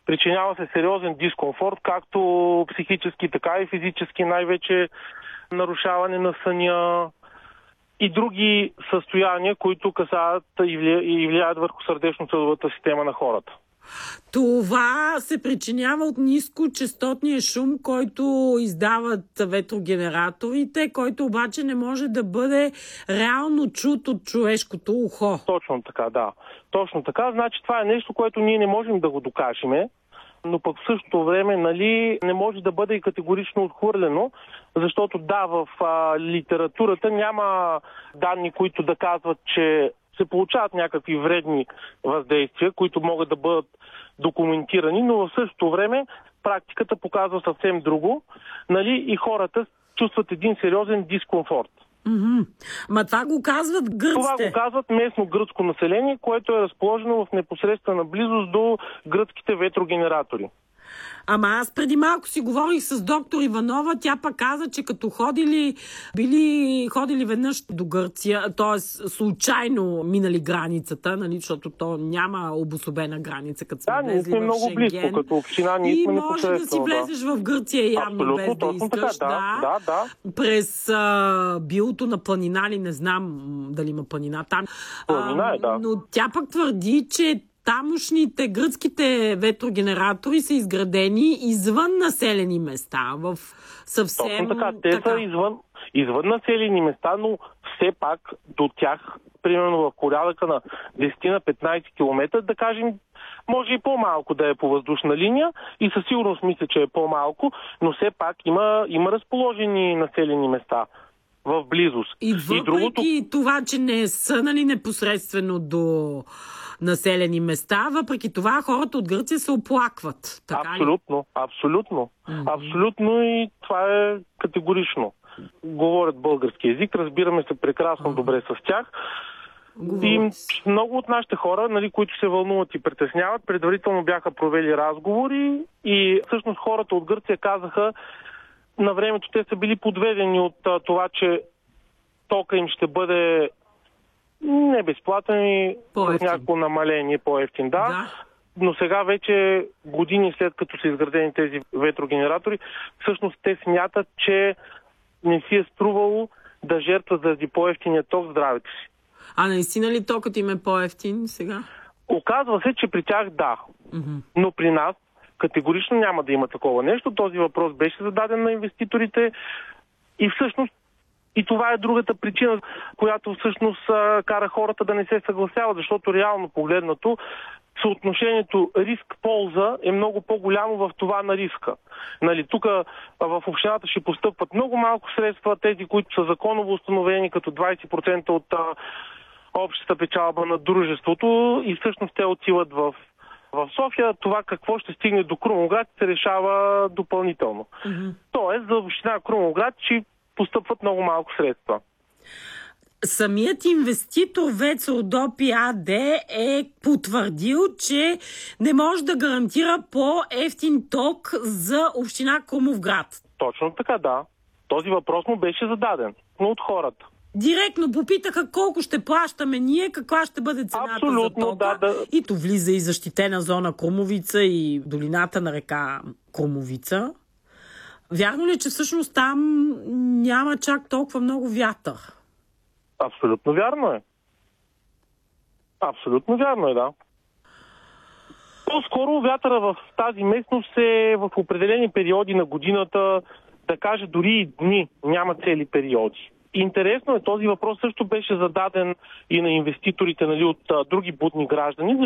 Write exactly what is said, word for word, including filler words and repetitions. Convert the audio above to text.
Причинява се сериозен дискомфорт, както психически, така и физически, най-вече нарушаване на съня и други състояния, които касаят и влияят върху сърдечно-съдовата система на хората. Това се причинява от нискочестотния шум, който издават ветрогенераторите, който обаче не може да бъде реално чут от човешкото ухо. Точно така, да. Точно така. Значи това е нещо, което ние не можем да го докажем, но пък в същото време, нали, не може да бъде и категорично отхвърлено, защото да, в а, литературата няма данни, които да казват, че се получават някакви вредни въздействия, които могат да бъдат документирани, но в същото време практиката показва съвсем друго, нали, и хората чувстват един сериозен дискомфорт. Mm-hmm. Ма това го казват гръците? Това го казват местно гръцко население, което е разположено в непосредствена близост до гръцките ветрогенератори. Ама аз преди малко си говорих с доктор Иванова, тя пък каза, че като ходили, били ходили веднъж до Гърция, т.е. случайно минали границата, нали, защото то няма обособена граница, като сме да, влезли в Шенген. Да, ние сме много близко, като община, ние сме непосредствено. И може да си влезеш да. в Гърция явно абсолютно, без да искаш. Така, да, да, да. През а, билото на планина ли, не знам дали има планина там. Планина е, да. Но тя пък твърди, че тамошните гръцките ветрогенератори са изградени извън населени места. В съвсем... Точно така. Те така. са извън, извън населени места, но все пак до тях, примерно в порядъка на десет на петнайсет километра, да кажем, може и по-малко да е по въздушна линия и със сигурност мисля, че е по-малко, но все пак има, има разположени населени места в близост. И въпреки и другото... това, че не са, нали, непосредствено до населени места, въпреки това хората от Гърция се оплакват. Така абсолютно, ли? абсолютно. Mm-hmm. Абсолютно и това е категорично. Говорят български език, разбираме се прекрасно mm-hmm. добре с тях. И много от нашите хора, нали, които се вълнуват и притесняват, предварително бяха провели разговори и всъщност хората от Гърция казаха, на времето те са били подведени от а, това, че тока им ще бъде не безплатен и с някакво намаление, по-евтин, да. да. Но сега вече години след като са изградени тези ветрогенератори, всъщност те смятат, че не си е струвало да жертват заради по-евтиния ток здравето си. А наистина ли токът им е по-евтин сега? Оказва се, че при тях да. Mm-hmm. Но при нас категорично няма да има такова нещо. Този въпрос беше зададен на инвеститорите и всъщност и това е другата причина, която всъщност кара хората да не се съгласяват, защото реално погледнато съотношението риск-полза е много по-голямо в това на риска. Нали, тук в общината ще постъпват много малко средства, тези, които са законово установени като двайсет процента от а, общата печалба на дружеството и всъщност те отиват в В София. Това какво ще стигне до Крумовград се решава допълнително. Mm-hmm. Тоест за община Крумовград ще постъпват много малко средства. Самият инвеститор ВЕЦ Родопи АД е потвърдил, че не може да гарантира по-евтин ток за община Крумовград. Точно така, да. Този въпрос му беше зададен, но от хората. Директно попитаха колко ще плащаме ние, каква ще бъде цената абсолютно, за тока. Да, да. И то влиза и защитена зона Крумовица и долината на река Крумовица. Вярно ли е, че всъщност там няма чак толкова много вятър? Абсолютно вярно е. Абсолютно вярно е, да. По-скоро вятъра в тази местност е в определени периоди на годината, да кажа дори и дни, няма цели периоди. Интересно е, този въпрос също беше зададен и на инвеститорите, нали, от а, други будни граждани,